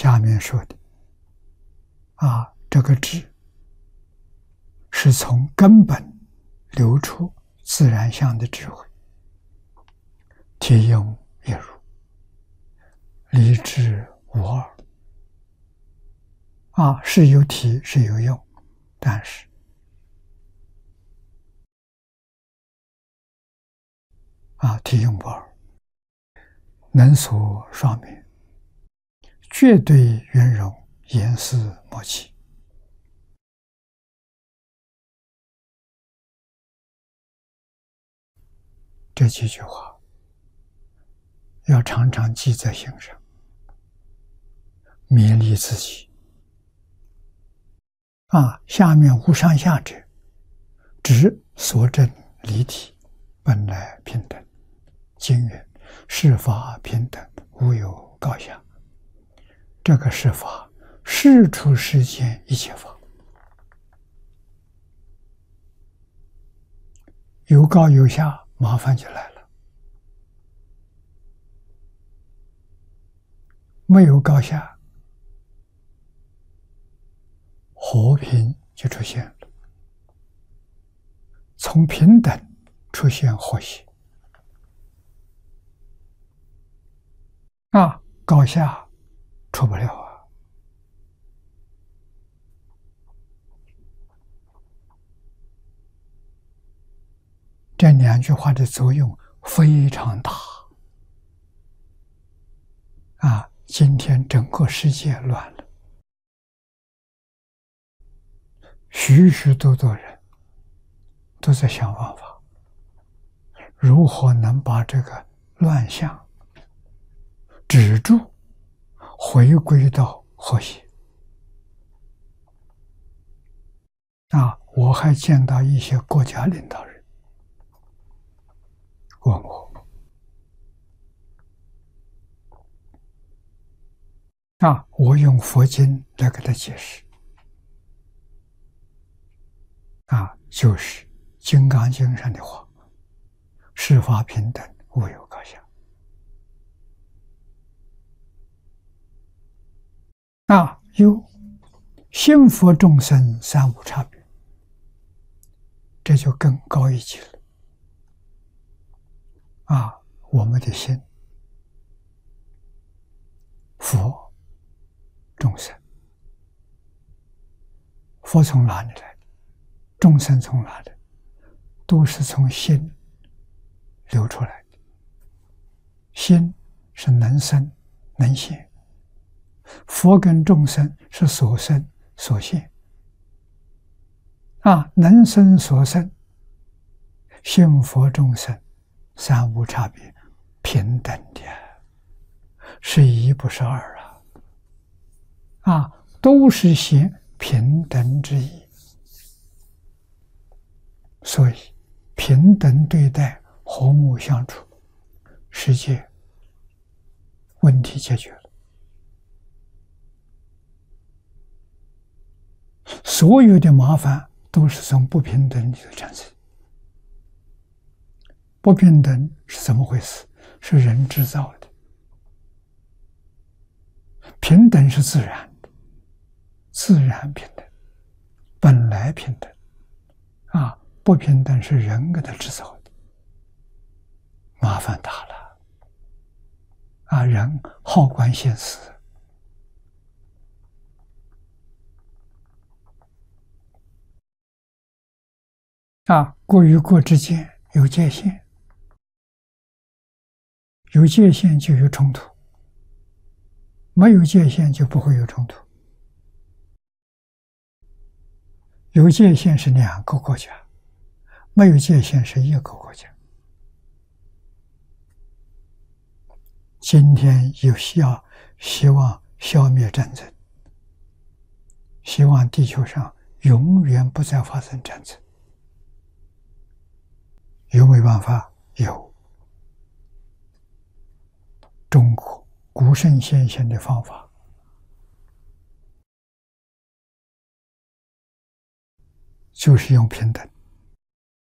下面说的这个智是从根本流出自然相的智慧，体用一如，离智无二。是有体是有用，但是体用不二，能所双面，绝对圆融，严丝莫欺。这几句话要常常记在心上，勉励自己。下面无上下者，指所证离体，本来平等。经云：世法平等，无有高下。这个世法，世出世间一切法，有高有下，麻烦就来了。没有高下，和平就出现了。从平等出现和谐。高下出不了这两句话的作用非常大。今天整个世界乱了，许许多多人都在想办法，如何能把这个乱象止住，回归到和谐。我还见到一些国家领导人问我用佛经来给他解释。就是《金刚经》上的话：世法平等，无有高下。有信佛众生三无差别，这就更高一级了。我们的心、佛、众生，佛从哪里来的？众生从哪里？都是从心流出来的。心是能生能现，佛跟众生是所生所现。能生所生，信佛众生三无差别，平等的，是一不是二都是显平等之意。所以平等对待，和睦相处，世界问题解决了。所有的麻烦都是从不平等里头产生。不平等是怎么回事？是人制造的。平等是自然的，自然平等，本来平等。不平等是人给他制造的，麻烦大了。人好管闲事。国与国之间有界限，有界限就有冲突，没有界限就不会有冲突。有界限是两个国家，没有界限是一个国家。今天希望消灭战争，希望地球上永远不再发生战争。有没有办法？有。中国古圣先贤的方法，就是用平等。